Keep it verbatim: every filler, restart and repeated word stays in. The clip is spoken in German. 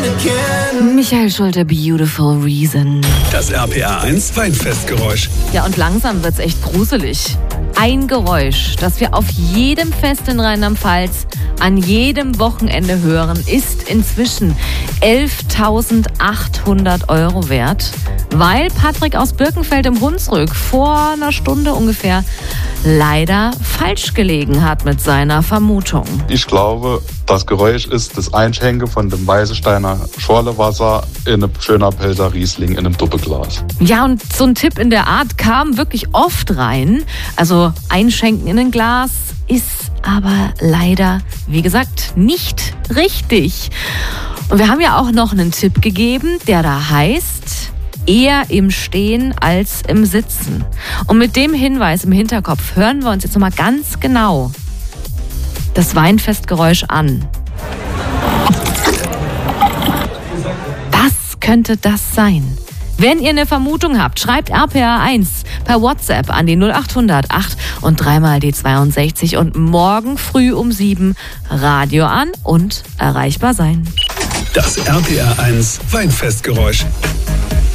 Michael Schulte, Beautiful Reason. Das R P R eins Weinfestgeräusch. Ja, und langsam wird's echt gruselig. Ein Geräusch, das wir auf jedem Fest in Rheinland-Pfalz an jedem Wochenende hören, ist inzwischen elftausendachthundert Euro wert, weil Patrick aus Birkenfeld im Hunsrück vor einer Stunde ungefähr leider falsch gelegen hat mit seiner Vermutung. Ich glaube, das Geräusch ist das Einschenken von dem Weißesteiner Schorlewasser in einem schöner Pelzer Riesling in einem Doppelglas. Ja, und so ein Tipp in der Art kam wirklich oft rein. Also Einschenken in ein Glas ist aber leider, wie gesagt, nicht richtig. Und wir haben ja auch noch einen Tipp gegeben, der da heißt: eher im Stehen als im Sitzen. Und mit dem Hinweis im Hinterkopf hören wir uns jetzt nochmal ganz genau das Weinfestgeräusch an. Was könnte das sein? Wenn ihr eine Vermutung habt, schreibt R P R eins per WhatsApp an die null acht hundert acht und dreimal die zweiundsechzig und morgen früh um sieben Radio an und erreichbar sein. Das R P R eins Weinfestgeräusch.